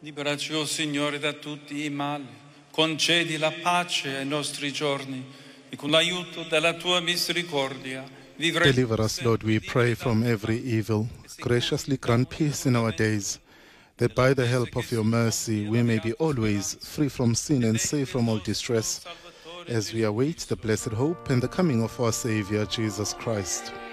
Liberaci, o Signore, da tutti i mali. Concedi la pace ai nostri giorni e con l'aiuto della tua misericordia vivremo. Deliver us, Lord, we pray, from every evil. Graciously grant peace in our days, that by the help of your mercy we may be always free from sin and safe from all distress, as we await the blessed hope and the coming of our Savior, Jesus Christ.